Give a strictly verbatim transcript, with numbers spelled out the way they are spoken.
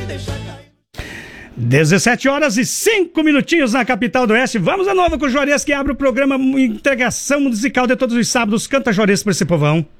dezessete horas e cinco minutinhos na capital do Oeste. Vamos a novo com o Juarez, que abre o programa Integração Musical de todos os sábados. Canta, Juarez, pra esse povão.